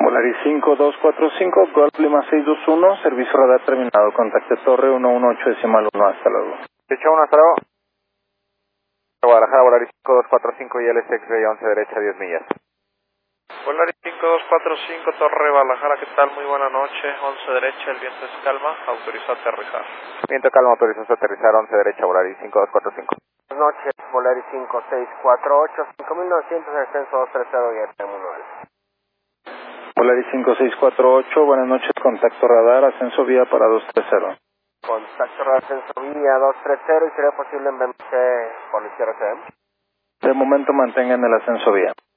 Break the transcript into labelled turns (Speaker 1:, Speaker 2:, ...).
Speaker 1: Volaris 5245, Golf Lima 621, servicio radar terminado, contacte torre 118.1, hasta luego.
Speaker 2: Dicho 1, hasta luego. Guadalajara, Volaris 5245 y LSX 11 derecha, 10 millas.
Speaker 3: Volaris 5245, Torre Guadalajara, ¿qué tal? Muy buena noche, 11 derecha, el viento es calma, autoriza aterrizar.
Speaker 2: Viento calma, autorización aterrizar, 11 derecha, Volaris 5245.
Speaker 4: Buenas noches, Volaris 5648, 5900, ascenso 230 y terminal.
Speaker 1: Volaris 5648, buenas noches, contacto radar, ascenso vía para 230.
Speaker 4: Contacto radar, ascenso vía 230 y sería posible en BMC por la izquierda CM.
Speaker 1: De momento mantengan el ascenso vía.